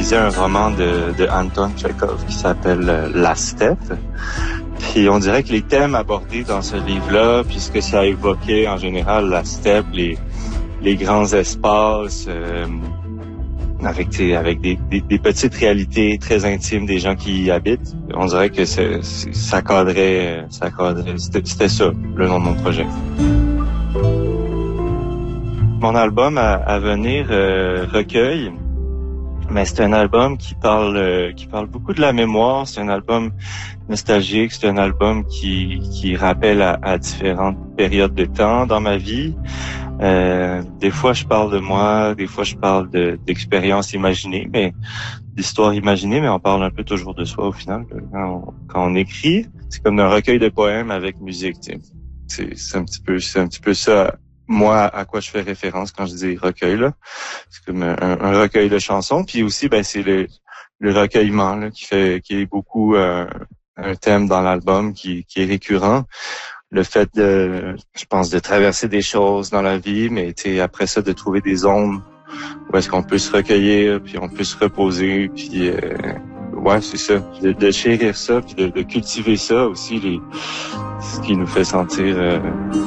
utilisé un roman de Anton Tchekhov qui s'appelle La Steppe. Puis on dirait que les thèmes abordés dans ce livre-là, puisque ça évoquait en général la steppe, les grands espaces, avec des petites réalités très intimes des gens qui y habitent, on dirait que ça cadrait, c'était ça, le nom de mon projet. Mon album à venir, Recueil, mais c'est un album qui parle beaucoup de la mémoire. C'est un album nostalgique. C'est un album qui rappelle à différentes périodes de temps dans ma vie. Des fois, je parle de moi. Des fois, je parle d'expériences imaginées, mais d'histoires imaginées. Mais on parle un peu toujours de soi au final. Quand on écrit, c'est comme un recueil de poèmes avec musique. Tu sais. C'est un petit peu ça. Moi, à quoi je fais référence quand je dis recueil, là. C'est comme un recueil de chansons. Puis aussi, c'est le recueillement, là, qui est beaucoup un thème dans l'album qui est récurrent. Le fait je pense, de traverser des choses dans la vie, mais après ça, de trouver des zones où est-ce qu'on peut se recueillir, puis on peut se reposer, puis ouais, c'est ça. De chérir ça, puis de cultiver ça aussi, ce qui nous fait sentir